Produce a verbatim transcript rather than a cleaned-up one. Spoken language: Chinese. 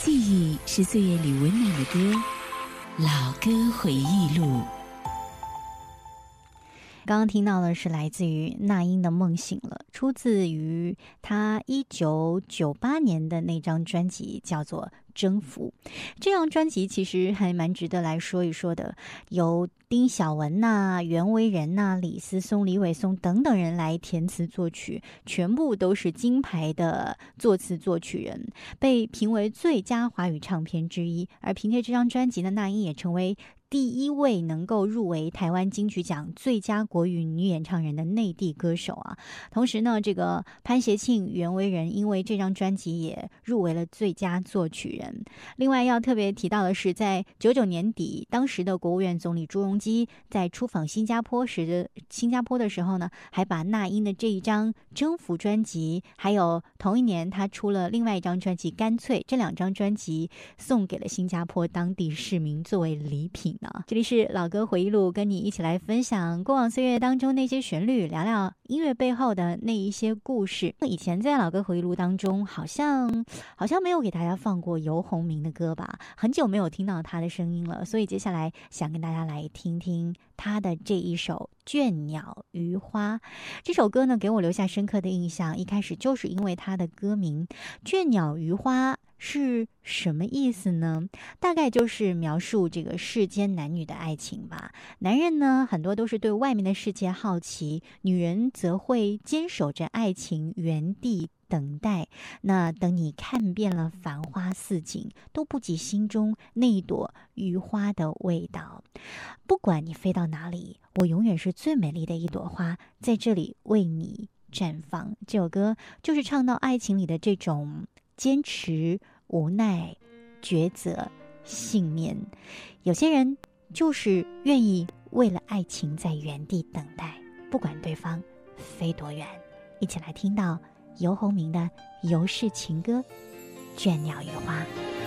记忆是岁月里温暖的歌，老歌回忆录。 刚刚听到的是来自于那英的《梦醒了》，出自于她一九九八年的那张专辑，叫做《征服》。这张专辑其实还蛮值得来说一说的，由丁晓文呐、啊、袁惟仁呐、啊、李思松、李伟松等等人来填词作曲，全部都是金牌的作词作曲人，被评为最佳华语唱片之一。而凭借这张专辑呢，那英也成为第一位能够入围台湾金曲奖最佳国语女演唱人的内地歌手啊。同时呢，这个潘协庆、袁惟仁因为这张专辑也入围了最佳作曲人。另外要特别提到的是，在九九年底，当时的国务院总理朱镕基在出访新加坡时的新加坡的时候呢，还把那英的这一张《征服》专辑，还有同一年他出了另外一张专辑《干脆》，这两张专辑送给了新加坡当地市民作为礼品。这里是老歌回忆录，跟你一起来分享过往岁月当中那些旋律，聊聊音乐背后的那一些故事。以前在老歌回忆录当中好像好像没有给大家放过游鸿明的歌吧，很久没有听到他的声音了，所以接下来想跟大家来听听他的这一首《倦鸟鱼花》。这首歌呢给我留下深刻的印象，一开始就是因为他的歌名倦鸟鱼花是什么意思呢？大概就是描述这个世间男女的爱情吧。男人呢，很多都是对外面的世界好奇，女人则会坚守着爱情，原地等待。那等你看遍了繁花似锦，都不及心中那一朵鱼花的味道。不管你飞到哪里，我永远是最美丽的一朵花，在这里为你绽放。这首歌就是唱到爱情里的这种坚持、无奈、抉择、信念。有些人就是愿意为了爱情在原地等待，不管对方飞多远。一起来听到游鸿明的游氏情歌《倦鸟鱼花》。